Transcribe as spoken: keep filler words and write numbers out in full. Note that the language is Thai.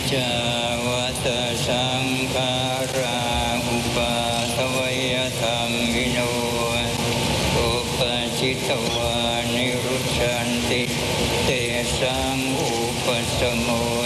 จาวัตสังขาราอุปาทวยธรรมิโนอุปจิตวานิรุชันติเตสังอุปสมโม